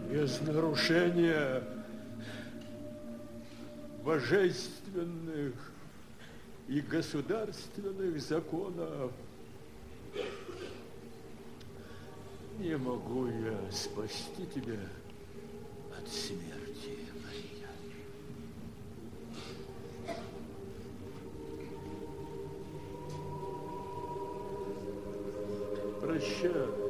без нарушения божественных и государственных законов не могу я спасти тебя от смерти, Мария. Прощай.